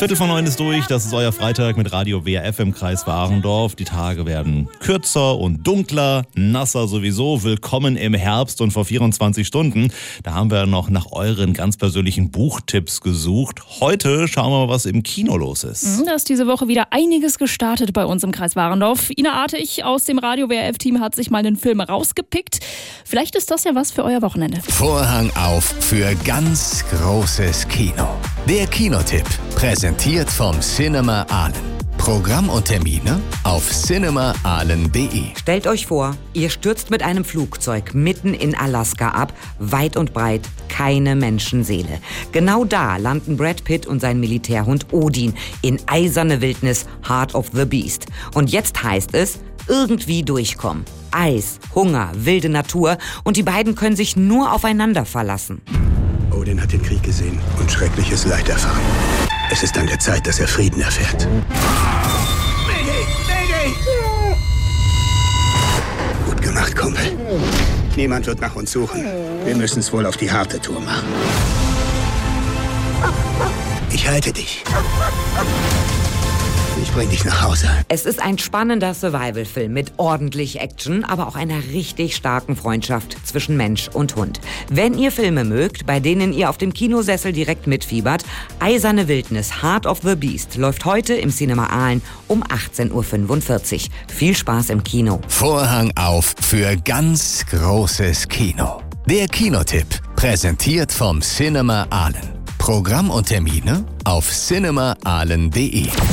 8:45 ist durch, das ist euer Freitag mit Radio WRF im Kreis Warendorf. Die Tage werden kürzer und dunkler, nasser sowieso. Willkommen im Herbst und vor 24 Stunden, da haben wir noch nach euren ganz persönlichen Buchtipps gesucht. Heute schauen wir mal, was im Kino los ist. Da ist diese Woche wieder einiges gestartet bei uns im Kreis Warendorf. Ina Artig aus dem Radio WRF-Team hat sich mal einen Film rausgepickt. Vielleicht ist das ja was für euer Wochenende. Vorhang auf für ganz großes Kino. Der Kinotipp, präsentiert vom Cinema Aalen. Programm und Termine auf cinemaahlen.de. Stellt euch vor, ihr stürzt mit einem Flugzeug mitten in Alaska ab, weit und breit keine Menschenseele. Genau da landen Brad Pitt und sein Militärhund Odin in eiserne Wildnis Heart of the Beast. Und jetzt heißt es, irgendwie durchkommen. Eis, Hunger, wilde Natur und die beiden können sich nur aufeinander verlassen. Odin hat den Krieg gesehen und schreckliches Leid erfahren. Es ist an der Zeit, dass er Frieden erfährt. Mayday! Mayday! Gut gemacht, Kumpel. Niemand wird nach uns suchen. Wir müssen es wohl auf die harte Tour machen. Ich halte dich. Ich bring dich nach Hause. Es ist ein spannender Survival-Film mit ordentlich Action, aber auch einer richtig starken Freundschaft zwischen Mensch und Hund. Wenn ihr Filme mögt, bei denen ihr auf dem Kinosessel direkt mitfiebert, Eiserne Wildnis, Heart of the Beast läuft heute im Cinema Aalen um 18:45 Uhr. Viel Spaß im Kino. Vorhang auf für ganz großes Kino. Der Kinotipp, präsentiert vom Cinema Aalen. Programm und Termine auf cinemaahlen.de.